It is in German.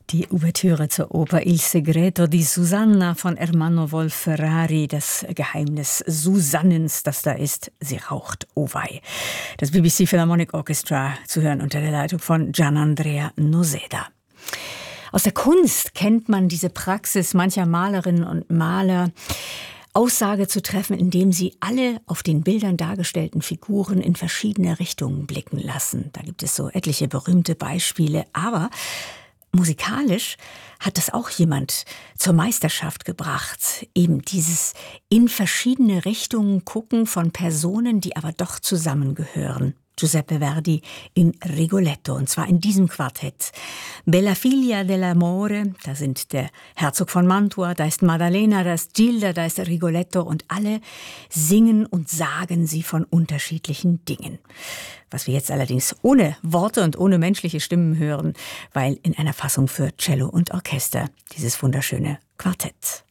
Die Ouvertüre zur Oper Il segreto di Susanna von Ermanno Wolf-Ferrari, das Geheimnis Susannens, das da ist, sie raucht, oh wei. Das BBC Philharmonic Orchestra, zu hören unter der Leitung von Gianandrea Noseda. Aus der Kunst kennt man diese Praxis mancher Malerinnen und Maler, Aussage zu treffen, indem sie alle auf den Bildern dargestellten Figuren in verschiedene Richtungen blicken lassen. Da gibt es so etliche berühmte Beispiele, aber musikalisch hat das auch jemand zur Meisterschaft gebracht. Eben dieses in verschiedene Richtungen gucken von Personen, die aber doch zusammengehören. Giuseppe Verdi in Rigoletto, und zwar in diesem Quartett. Bella figlia dell'amore, da sind der Herzog von Mantua, da ist Maddalena, da ist Gilda, da ist Rigoletto, und alle singen und sagen sie von unterschiedlichen Dingen. Was wir jetzt allerdings ohne Worte und ohne menschliche Stimmen hören, weil in einer Fassung für Cello und Orchester, dieses wunderschöne Quartett.